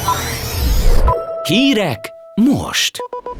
Hírek most!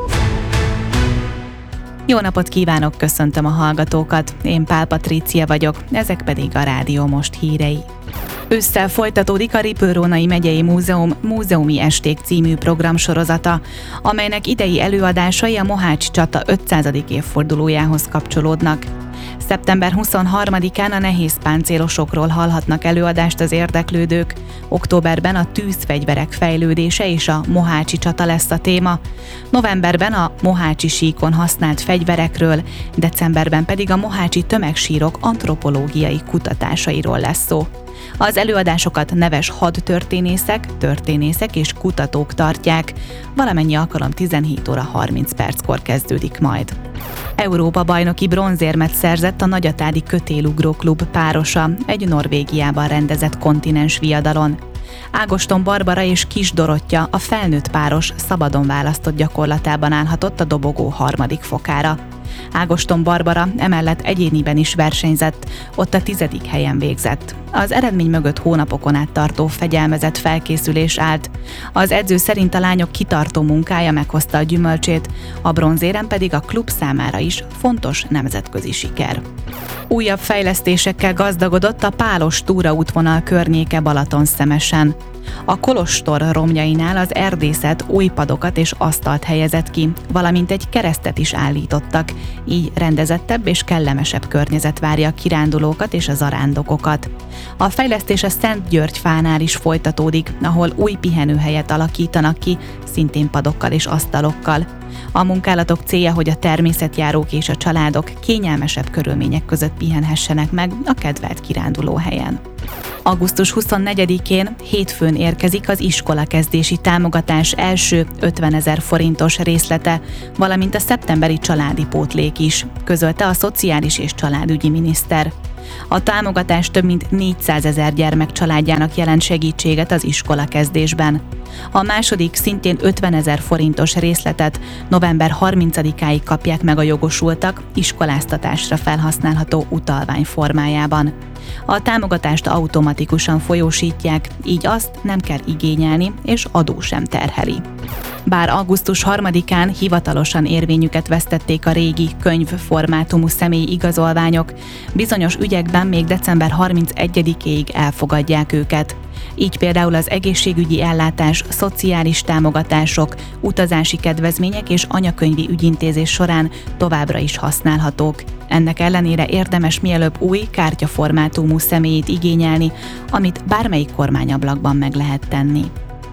Jó napot kívánok, köszöntöm a hallgatókat. Én Pál Patrícia vagyok, ezek pedig a Rádió Most hírei. Ősszel folytatódik a Ripőrónai Megyei Múzeum Múzeumi Esték című programsorozata, amelynek idei előadásai a Mohács csata 500. évfordulójához kapcsolódnak. Szeptember 23-án a nehéz páncélosokról hallhatnak előadást az érdeklődők, októberben a tűzfegyverek fejlődése és a mohácsi csata lesz a téma, novemberben a mohácsi síkon használt fegyverekről, decemberben pedig a mohácsi tömegsírok antropológiai kutatásairól lesz szó. Az előadásokat neves hadtörténészek, történészek és kutatók tartják, valamennyi alkalom 17 óra 30 perckor kezdődik majd. Európa-bajnoki bronzérmet szerzett a Nagyatádi Kötélugró Klub párosa egy Norvégiában rendezett kontinens viadalon. Ágoston Barbara és Kis Dorottya, a felnőtt páros szabadon választott gyakorlatában állhatott a dobogó harmadik fokára. Ágoston Barbara emellett egyéniben is versenyzett, ott a 10. helyen végzett. Az eredmény mögött hónapokon át tartó fegyelmezett felkészülés állt. Az edző szerint a lányok kitartó munkája meghozta a gyümölcsét, a bronzérem pedig a klub számára is fontos nemzetközi siker. Újabb fejlesztésekkel gazdagodott a Pálos túraútvonal környéke Balatonszemesen. A kolostor romjainál az erdészet új padokat és asztalt helyezett ki, valamint egy keresztet is állítottak, így rendezettebb és kellemesebb környezet várja a kirándulókat és a zarándokokat. A fejlesztés a Szentgyörgyfánál is folytatódik, ahol új pihenőhelyet alakítanak ki, szintén padokkal és asztalokkal. A munkálatok célja, hogy a természetjárók és a családok kényelmesebb körülmények között pihenhessenek meg a kedvelt kirándulóhelyen. Augusztus 24-én hétfőn érkezik az iskolakezdési támogatás első 50 000 forintos részlete, valamint a szeptemberi családi pótlék is, közölte a Szociális és Családügyi miniszter. A támogatás több mint 400 000 gyermek családjának jelent segítséget az iskolakezdésben. A második, szintén 50 000 forintos részletet november 30-áig kapják meg a jogosultak iskoláztatásra felhasználható utalvány formájában. A támogatást automatikusan folyósítják, így azt nem kell igényelni, és adó sem terheli. Bár augusztus 3-án hivatalosan érvényüket vesztették a régi könyvformátumú személyi igazolványok, bizonyos ügyekben még december 31-éig elfogadják őket. Így például az egészségügyi ellátás, szociális támogatások, utazási kedvezmények és anyakönyvi ügyintézés során továbbra is használhatók. Ennek ellenére érdemes mielőbb új kártyaformátumú személyit igényelni, amit bármelyik kormányablakban meg lehet tenni.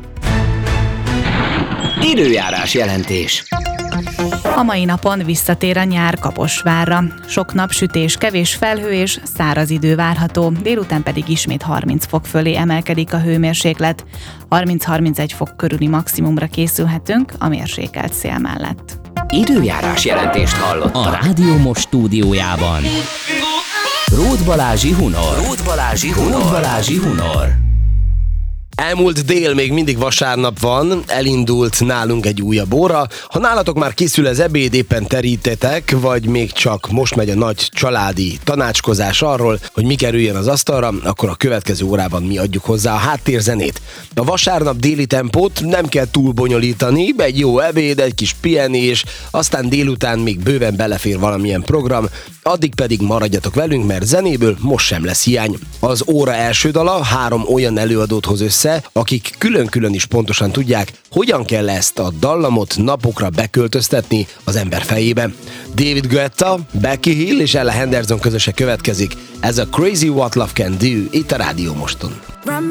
Időjárás jelentés. A mai napon visszatér a nyár Kaposvárra. Sok napsütés, kevés felhő és száraz idő várható, délután pedig ismét 30 fok fölé emelkedik a hőmérséklet. 30-31 fok körüli maximumra készülhetünk a mérsékelt szél mellett. Időjárás jelentést hallott a Rádió Most stúdiójában. Róth Balázsi Hunor. Elmúlt dél, még mindig vasárnap van, elindult nálunk egy újabb óra. Ha nálatok már készül az ebéd, éppen terítetek, vagy még csak most megy a nagy családi tanácskozás arról, hogy mi kerüljön az asztalra, akkor a következő órában mi adjuk hozzá a háttérzenét. A vasárnap déli tempót nem kell túl bonyolítani, egy jó ebéd, egy kis pihenés, aztán délután még bőven belefér valamilyen program, addig pedig maradjatok velünk, mert zenéből most sem lesz hiány. Az óra első dala 3 olyan előadót hoz össze, akik külön-külön is pontosan tudják, hogyan kell ezt a dallamot napokra beköltöztetni az ember fejébe. David Guetta, Becky Hill és Ella Henderson közöse következik. Ez a Crazy What Love Can Do itt a Rádió Moston.